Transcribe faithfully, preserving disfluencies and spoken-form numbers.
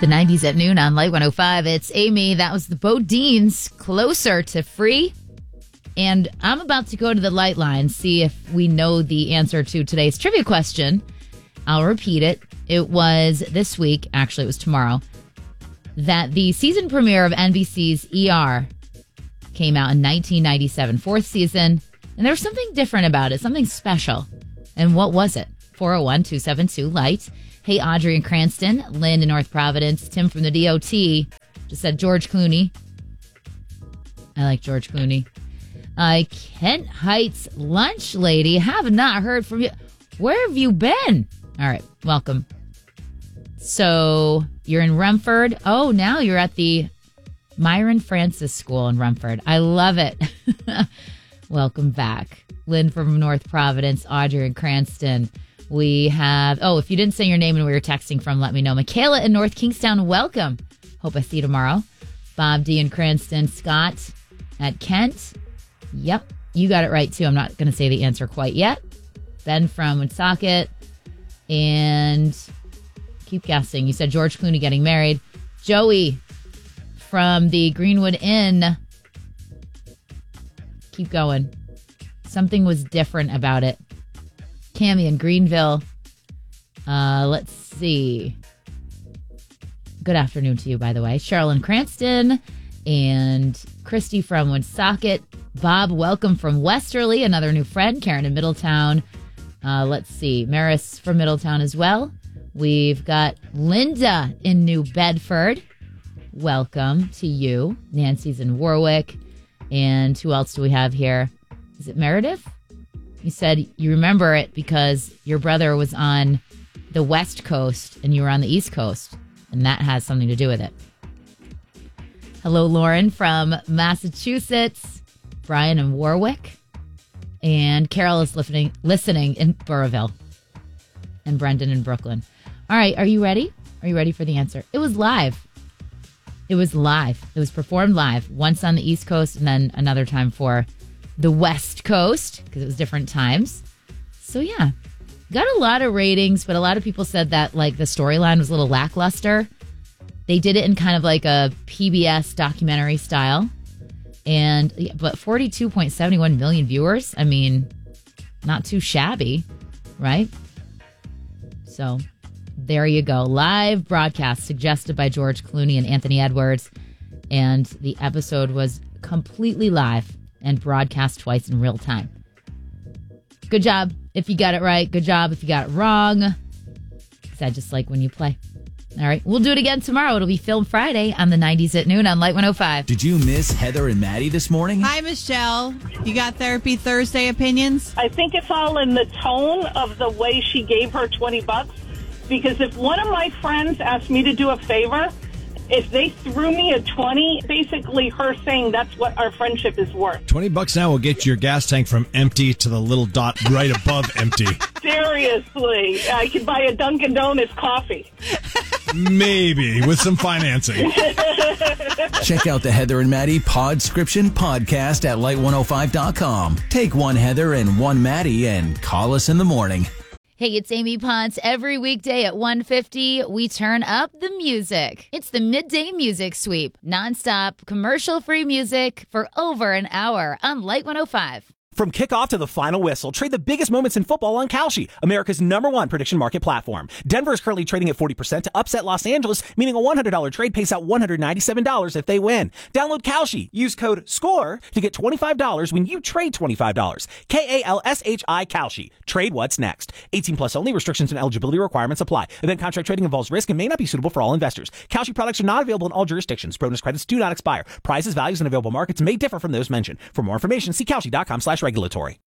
The nineties at noon on Light one oh five. It's Amy. That was the Bodines, Closer to Free. And I'm about to go to the light line, see if we know the answer to today's trivia question. I'll repeat it. It was this week, actually it was tomorrow, that the season premiere of N B C's E R came out in nineteen ninety-seven, fourth season. And there was something different about it, something special. And what was it? four oh one, two seven two, LIGHT. Hey, Audrey in Cranston, Lynn in North Providence, Tim from the D O T just said George Clooney. I like George Clooney. Uh, Kent Heights Lunch Lady, have not heard from you. Where have you been? All right, welcome. So you're in Rumford. Oh, now you're at the Myron Francis School in Rumford. I love it. Welcome back. Lynn from North Providence, Audrey in Cranston. We have, oh, if you didn't say your name and we were texting from, let me know. Michaela in North Kingstown, welcome. Hope I see you tomorrow. Bob D in Cranston, Scott at Kent. Yep, you got it right, too. I'm not going to say the answer quite yet. Ben from Woonsocket. And keep guessing. You said George Clooney getting married. Joey from the Greenwood Inn. Keep going. Something was different about it. Cammie in Greenville. Uh, let's see. Good afternoon to you, by the way. Cheryl in Cranston and Christy from Woonsocket. Bob, welcome from Westerly, another new friend. Karen in Middletown. Uh, let's see. Maris from Middletown as well. We've got Linda in New Bedford. Welcome to you. Nancy's in Warwick. And who else do we have here? Is it Meredith? You said you remember it because your brother was on the West Coast and you were on the East Coast, and that has something to do with it. Hello, Lauren from Massachusetts, Brian in Warwick, and Carol is listening, listening in Burrillville, and Brendan in Brooklyn. All right, are you ready? Are you ready for the answer? It was live. It was live. It was performed live, once on the East Coast and then another time for the West Coast, because it was different times. So yeah, got a lot of ratings, but a lot of people said that like the storyline was a little lackluster. They did it in kind of like a P B S documentary style, and but forty-two point seven one million viewers. I mean, not too shabby, right? So there you go. Live broadcast suggested by George Clooney and Anthony Edwards, and the episode was completely live and broadcast twice in real time. Good job if you got it right. Good job if you got it wrong. Is that just like when you play? All right, we'll do it again tomorrow. It'll be Film Friday on the nineties at noon on Light one oh five. Did you miss Heather and Maddie this morning? Hi, Michelle. You got Therapy Thursday opinions? I think it's all in the tone of the way she gave her twenty bucks. Because if one of my friends asked me to do a favor, if they threw me a twenty, basically her saying that's what our friendship is worth. twenty bucks now will get your gas tank from empty to the little dot right above empty. Seriously. I could buy a Dunkin' Donuts coffee. Maybe, with some financing. Check out the Heather and Maddie Podscription podcast at light one oh five dot com. Take one Heather and one Maddie and call us in the morning. Hey, it's Amy Ponce. Every weekday at one fifty, we turn up the music. It's the Midday Music Sweep. Nonstop, commercial-free music for over an hour on Light one oh five. From kickoff to the final whistle, trade the biggest moments in football on Kalshi, America's number one prediction market platform. Denver is currently trading at forty percent to upset Los Angeles, meaning a one hundred dollars trade pays out one hundred ninety-seven dollars if they win. Download Kalshi. Use code SCORE to get twenty-five dollars when you trade twenty-five dollars. K A L S H I Kalshi. Trade what's next. eighteen plus only. Restrictions and eligibility requirements apply. Event contract trading involves risk and may not be suitable for all investors. Kalshi products are not available in all jurisdictions. Bonus credits do not expire. Prices, values, and available markets may differ from those mentioned. For more information, see Kalshi dot com slash regulatory.